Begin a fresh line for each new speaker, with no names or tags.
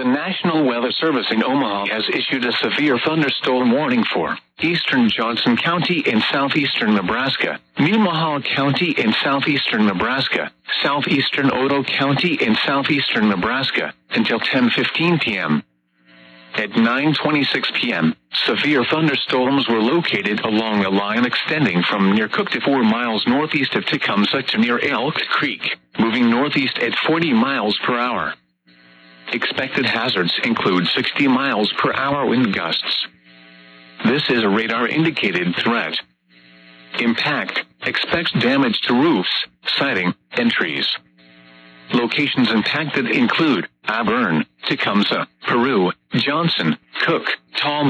The National Weather Service in Omaha has issued a severe thunderstorm warning for eastern Johnson County in southeastern Nebraska, Nemaha County in southeastern Nebraska, southeastern Otoe County in southeastern Nebraska, until 10:15 p.m. At 9:26 p.m., severe thunderstorms were located along a line extending from near Cook to 4 miles northeast of Tecumseh to near Elk Creek, moving northeast at 40 miles per hour. Expected hazards include 60 miles per hour wind gusts. This is a radar-indicated threat. Impact: expect damage to roofs, siding, and trees. Locations impacted include Auburn, Tecumseh, Peru, Johnson, Cook, Tallman,